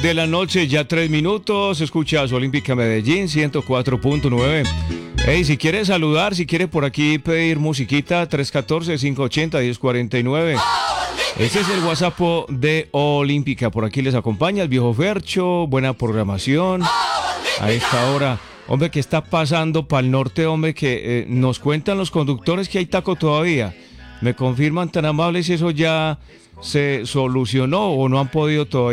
de la noche, ya 3 minutos. Escuchas Olímpica Medellín 104.9. Hey, si quiere saludar, si quiere por aquí pedir musiquita, 314-580-1049. Ese es el WhatsApp de Olímpica. Por aquí les acompaña el viejo Fercho. Buena programación a esta hora. Hombre, ¿qué está pasando para el norte, hombre? Que nos cuentan los conductores que hay taco todavía. Me confirman tan amables si eso ya se solucionó o no han podido todavía.